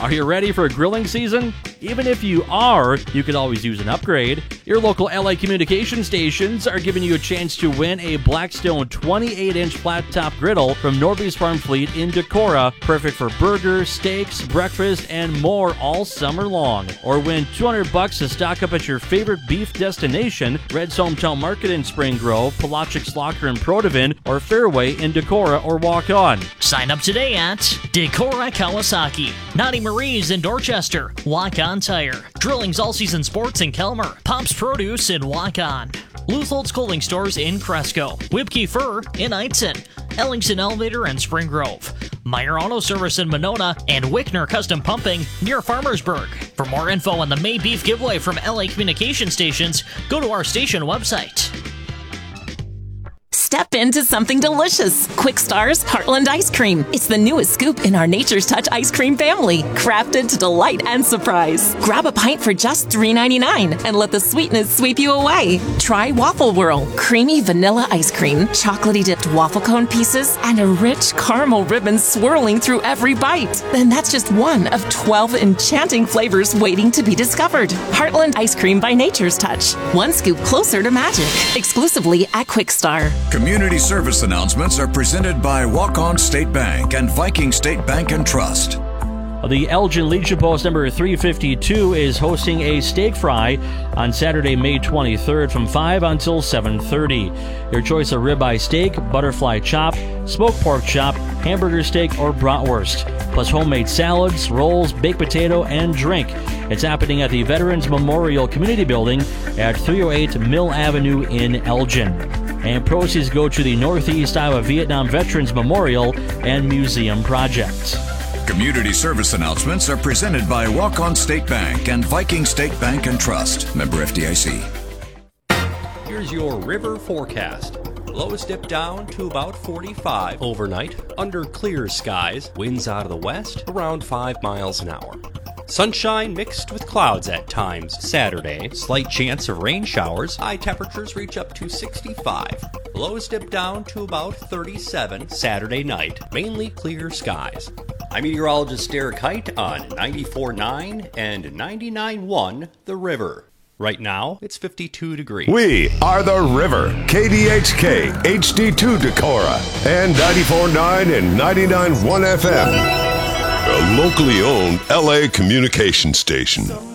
Are you ready for grilling season? Even if you are, you could always use an upgrade. Your local LA communication stations are giving you a chance to win a Blackstone 28-inch flat-top griddle from Norby's Farm Fleet in Decorah, perfect for burgers, steaks, breakfast, and more all summer long. Or win $200 to stock up at your favorite beef destination, Red's Hometown Market in Spring Grove, Polochik's Locker in Protivin, or Fairway in Decorah or Walk On. Sign up today at Decorah Kawasaki, Naughty Marie's in Dorchester, Walk On Tire, Drilling's All Season Sports in Kelmer, Pop's Produce in Walk On, Luthold's Clothing Stores in Cresco, Whipkey Fur in Eitzen, Ellingson Elevator in Spring Grove, Meyer Auto Service in Monona, and Wickner Custom Pumping near Farmersburg. For more info on the May Beef giveaway from LA Communication Stations, go to our station website. Step into something delicious. Quick Star's Heartland Ice Cream. It's the newest scoop in our Nature's Touch ice cream family, crafted to delight and surprise. Grab a pint for just $3.99 and let the sweetness sweep you away. Try Waffle Whirl, creamy vanilla ice cream, chocolatey dipped waffle cone pieces, and a rich caramel ribbon swirling through every bite. And that's just one of 12 enchanting flavors waiting to be discovered. Heartland Ice Cream by Nature's Touch. One scoop closer to magic. Exclusively at Quick Star. Community service announcements are presented by Walk-On State Bank and Viking State Bank and Trust. The Elgin Legion Post number 352 is hosting a steak fry on Saturday, May 23rd from 5 until 7:30. Your choice of ribeye steak, butterfly chop, smoked pork chop, hamburger steak, or bratwurst, plus homemade salads, rolls, baked potato, and drink. It's happening at the Veterans Memorial Community Building at 308 Mill Avenue in Elgin. And proceeds go to the Northeast Iowa Vietnam Veterans Memorial and Museum Project. Community service announcements are presented by Walk-On State Bank and Viking State Bank and Trust. Member FDIC. Here's your river forecast. Lows dip down to about 45 overnight. Under clear skies, winds out of the west around 5 miles an hour. Sunshine mixed with clouds at times Saturday. Slight chance of rain showers. High temperatures reach up to 65. Lows dip down to about 37 Saturday night. Mainly clear skies. I'm meteorologist Derek Height on 94.9 and 99.1 The River. Right now, it's 52 degrees. We are The River, KDHK, HD2 Decorah, and 94.9 and 99.1 FM. A locally owned LA communication station.